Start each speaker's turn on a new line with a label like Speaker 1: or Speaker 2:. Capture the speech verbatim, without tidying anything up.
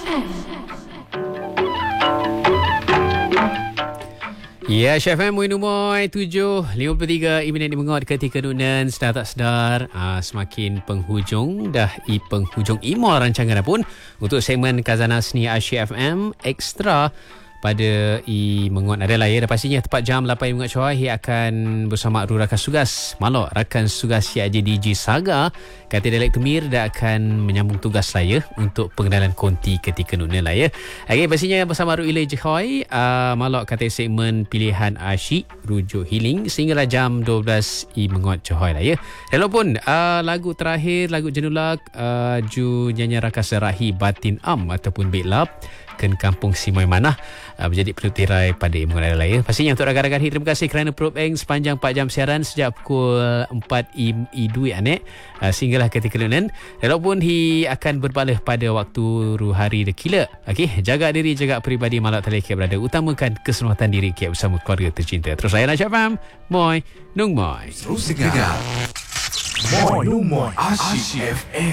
Speaker 1: Ya, Syah F M, Muin Umoy, tujuh lima puluh tiga, minit di mengot ketika nunan, sedar tak sedar, aa, semakin penghujung, dah i penghujung imo rancangan pun untuk segmen Khazanah Seni Asia F M Extra pada i mengot adalah ya, dah pastinya tepat jam lapan mengot Syah akan bersama Ru Rakan Sugas Malok Rakan Sugas si Aji D J Saga kata Dialek Temir dah akan menyambung tugas lah ya untuk pengenalan konti ketika nuna lah ya. Okay, pastinya bersama Ru Ilai Jehoy uh, Malok kata segmen pilihan asyik rujuk healing sehinggalah jam dua belas i mengot Jehoy lah ya. Walaupun uh, lagu terakhir lagu Jenulak uh, Ju nyanyi Rakan Serahi Batin Am ataupun Beklap Ken Kampung Simoy Manah uh, menjadi pelutirai pada Imungan Adalah ya. Pastinya untuk rakan-rakan hit, terima kasih kerana Probeng sepanjang empat jam siaran sejak pukul empat i dua anek uh, sehinggalah ketika lunan. Walaupun hi akan berbalik pada waktu ru hari dekila. Okey, jaga diri, jaga peribadi, malak tali kia berada, utamakan keselamatan diri kia bersama keluarga tercinta. Terus layan Asyik F M. Moi, nung moi.
Speaker 2: Terus dengar. Moi, nung moi. Asyik F M.